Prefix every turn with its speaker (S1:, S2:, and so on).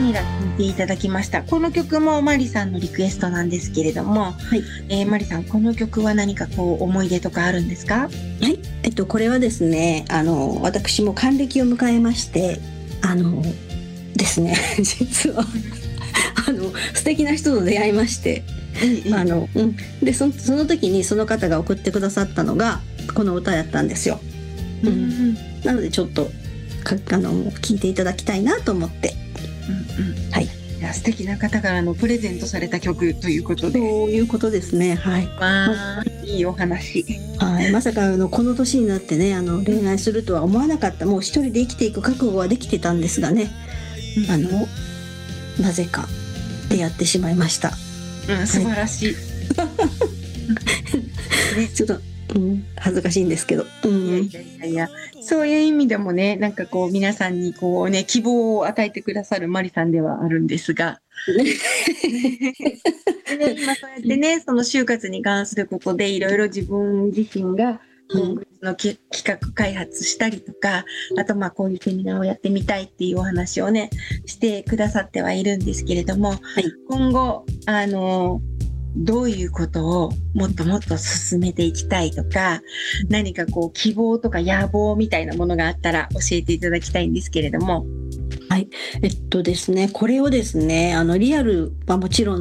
S1: ニラ聴いていただきました。この曲もマリさんのリクエストなんですけれども、
S2: はい。
S1: マリさん、この曲は何かこう思い出とかあるんですか？
S2: はい。これはですね、私も還暦を迎えまして、ですね、実は、素敵な人と出会いまして、で、その時にその方が送ってくださったのが、この歌やったんですよ。なので、ちょっと、聞いていただきたいなと思って。はい。
S1: いや、素敵な方からのプレゼントされた曲ということで。
S2: そういうことですね。はい。
S1: いいお話。
S2: はい。まさか、この年になってね、恋愛するとは思わなかった。もう一人で生きていく覚悟はできてたんですがね、なぜか出会ってしまいました。
S1: 素晴らしい。
S2: ちょっと、恥ずかしいんですけど。
S1: いや、そういう意味でもね、なんかこう皆さんにこうね、希望を与えてくださるマリさんではあるんですが。でね、今そうやってね、その就活に関することでいろいろ自分自身がグッズの企画開発したりとか、あとこういうセミナーをやってみたいっていうお話をね、してくださってはいるんですけれども、今後、どういうことをもっともっと進めていきたいとか、何かこう希望とか野望みたいなものがあったら教えていただきたいんですけれども。
S2: はい。ですね、これをですね、リアルはもちろん